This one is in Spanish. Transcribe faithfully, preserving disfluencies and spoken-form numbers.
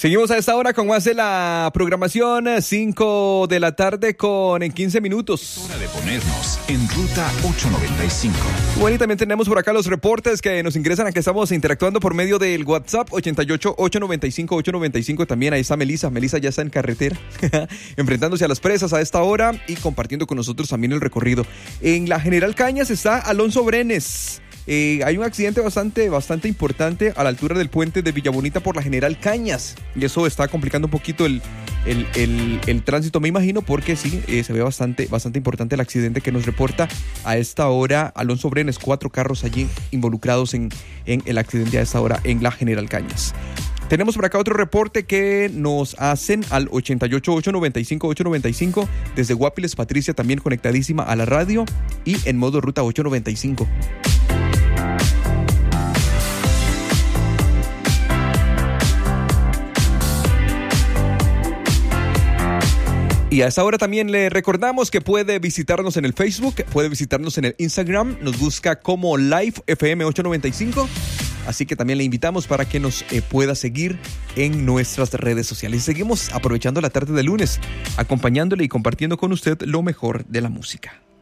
Seguimos a esta hora con más de la programación, cinco de la tarde con en quince minutos. Es hora de ponernos en ruta ochocientos noventa y cinco. Bueno, y también tenemos por acá los reportes que nos ingresan, a que estamos interactuando por medio del WhatsApp ochenta y ocho, ochocientos noventa y cinco, ochocientos noventa y cinco. También ahí está Melissa. Melissa ya está en carretera, enfrentándose a las presas a esta hora y compartiendo con nosotros también el recorrido. En la General Cañas está Alonso Brenes. Eh, hay un accidente bastante, bastante importante a la altura del puente de Villabonita por la General Cañas, y eso está complicando un poquito el, el, el, el tránsito, me imagino, porque sí, eh, se ve bastante, bastante importante el accidente que nos reporta a esta hora Alonso Brenes. Cuatro carros allí involucrados en, en el accidente a esta hora en la General Cañas. Tenemos por acá otro reporte que nos hacen al ochenta y ocho, ochocientos noventa y cinco, ochocientos noventa y cinco. Desde Guapiles, Patricia también conectadísima a la radio y en modo ruta ochocientos noventa y cinco. Y a esta hora también le recordamos que puede visitarnos en el Facebook, puede visitarnos en el Instagram, nos busca como Live F M ochocientos noventa y cinco, así que también le invitamos para que nos eh, pueda seguir en nuestras redes sociales. Seguimos aprovechando la tarde de lunes, acompañándole y compartiendo con usted lo mejor de la música.